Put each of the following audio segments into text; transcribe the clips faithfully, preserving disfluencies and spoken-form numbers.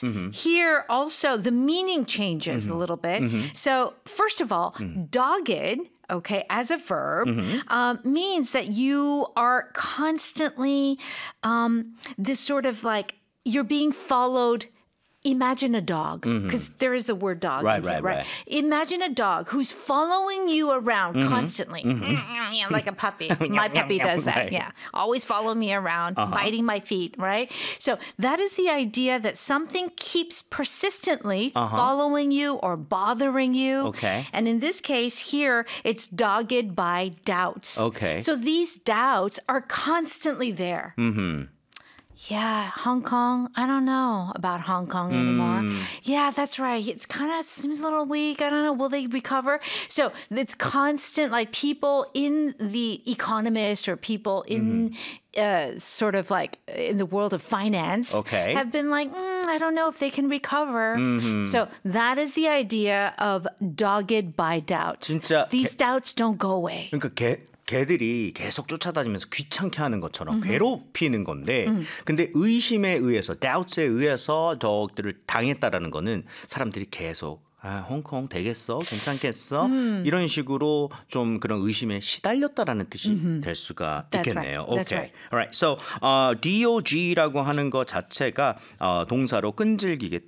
Mm-hmm. Here also the meaning changes Mm-hmm. a little bit. Mm-hmm. So first of all, Mm-hmm. dogged, okay, as a verb, Mm-hmm. um, means that you are constantly um, this sort of like you're being followed. Imagine a dog, because there is the word dog. Right, in here, right, right. Imagine a dog who's following you around constantly, Yeah, like a puppy. My puppy does that. Right. Yeah, always follow me around, Uh-huh. biting my feet. Right. So that is the idea that something keeps persistently Uh-huh. following you or bothering you. Okay. And in this case here, it's dogged by doubts. Okay. So these doubts are constantly there. Mm-hmm. Yeah, Hong Kong. I don't know about Hong Kong anymore. Mm. Yeah, that's right. It's kind of seems a little weak. I don't know. Will they recover? So it's constant, like people in the Economist or people in uh, sort of like in the world of finance Okay. have been like, mm, I don't know if they can recover. So that is the idea of dogged by doubts. 진짜 These doubts don't go away. 그러니까 개, 개들이 계속 쫓아다니면서 귀찮게 하는 것처럼 괴롭히는 건데 근데 의심에 의해서 doubts에 의해서 dog들을 당했다라는 거는 사람들이 계속 아, 홍콩 되겠어? 괜찮겠어? 이런 식으로 좀 그런 의심에 시달렸다라는 뜻이 될 수가 That's 있겠네요. right. That's Okay. right. Alright. So, 어, dog라고 하는 것 자체가 어, 동사로 끈질기게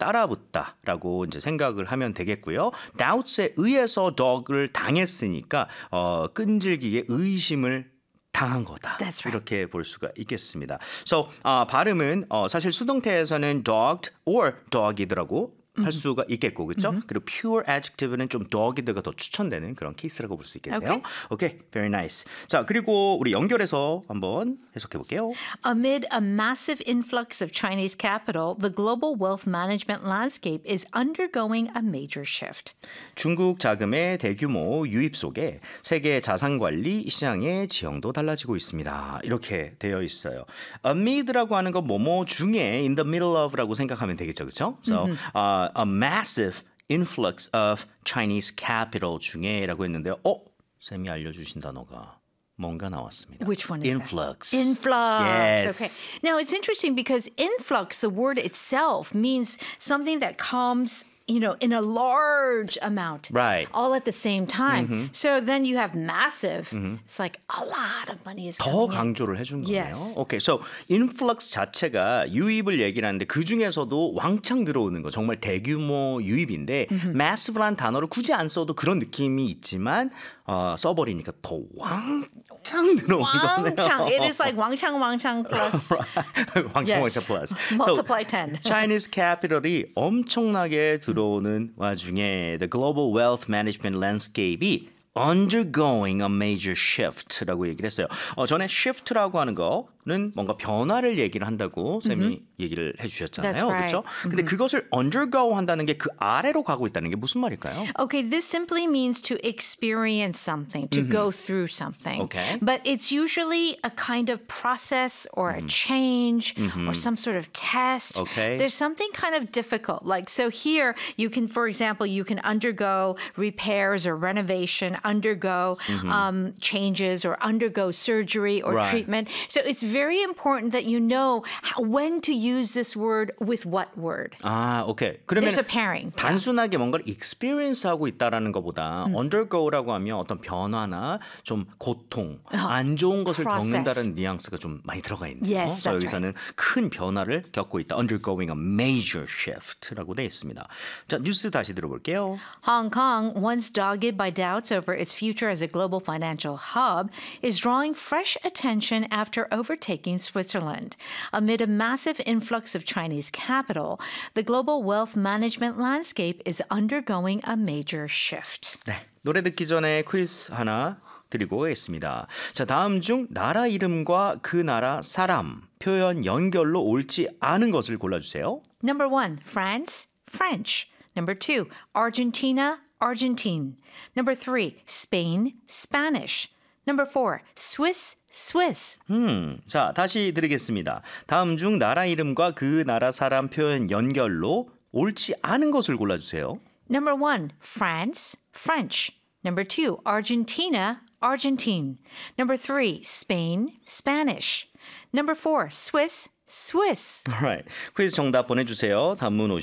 따라붙다라고 이제 생각을 하면 되겠고요. doubts에 의해서 dog을 당했으니까 어, 끈질기게 의심을 당한 거다. That's right. 이렇게 볼 수가 있겠습니다. So, 어, 발음은 어, 사실 수동태에서는 dogged or dog이더라고 할 수가 있겠고, 그렇죠? 그리고 pure adjective는 좀 dogged가 더 추천되는 그런 케이스라고 볼 수 있겠네요. 오케이, very nice. 자, 그리고 우리 연결해서 한번 해석해 볼게요. Amid a massive influx of Chinese capital, the global wealth management landscape is undergoing a major shift. 중국 자금의 대규모 유입 속에 세계 자산관리 시장의 지형도 달라지고 있습니다. 이렇게 되어 있어요. amid라고 하는 건 뭐뭐 중에 in the middle of라고 생각하면 되겠죠, 그렇죠? So, uh, a massive influx of Chinese capital 중에라고 했는데요. 어? 쌤이 알려주신 단어가 뭔가 나왔습니다. Which one is influx. that? Influx. Yes. Okay. Now, it's interesting because influx, the word itself, means something that comes, you know, in a large amount. Right. All at the same time. So then you have massive. It's like a lot of money is 더 coming in. 강조를 해준 거네요. Yes. 오케이, so influx 자체가 유입을 얘기를 하는데 그 중에서도 왕창 들어오는 거 정말 대규모 유입인데 massive란 단어를 굳이 안 써도 그런 느낌이 있지만 어, 써버리니까 더 왕창 들어오는 거네요. 왕창. It is like 왕창 왕창 plus. 왕창 Yes. 왕창 plus. Multiply ten. Chinese capital이 엄청나게 들어오는 와중에 the global wealth management landscape이 undergoing a major shift라고 얘기를 했어요. 어, 전에 shift라고 하는 거는 뭔가 변화를 얘기를 한다고 쌤이 얘기를 해주셨잖아요. That's right. 그렇죠? 근데 그것을 undergo 한다는 게 그 아래로 가고 있다는 게 무슨 말일까요? Okay, this simply means to experience something, to go through something. Okay. But it's usually a kind of process or a change or some sort of test. Okay. There's something kind of difficult. Like, so here you can, for example, you can undergo repairs or renovation, undergo um, changes or undergo surgery or Right. treatment. So it's very important that you know how, when to use this word with what word. 아, 오케이. 그러면 There's a pairing. 단순하게 뭔가를 experience하고 있다라는 것보다 undergo라고 하면 어떤 변화나 좀 고통, 안 좋은 것을 process. 겪는다는 뉘앙스가 좀 많이 들어가 있네요. Yes, 그래서 that's 여기서는 큰 변화를 겪고 있다. undergoing a major shift라고 되어 있습니다. 자, 뉴스 다시 들어볼게요. Hong Kong, once dogged by doubts over its future as a global financial hub, is drawing fresh attention after overtaking Switzerland. Amid a massive influx of Chinese capital, the global wealth management landscape is undergoing a major shift. 네, 노래 듣기 전에 퀴즈 하나 드리고 가겠습니다. 자, 다음 중 나라 이름과 그 나라 사람 표현 연결로 옳지 않은 것을 골라주세요. Number one, France, French. Number two, Argentina, Argentine. Number three, Spain, Spanish. Number four, Swiss, Swiss. 음, 자, 다시 드리겠습니다. 다음 중 나라 이름과 그 나라 사람 표현 연결로 옳지 않은 것을 골라주세요. Number one, France, French. Number two, Argentina, Argentine. Number three, Spain, Spanish. Number four, Swiss, Swiss. Alright. 퀴즈 정답 보내주세요. 단문 오십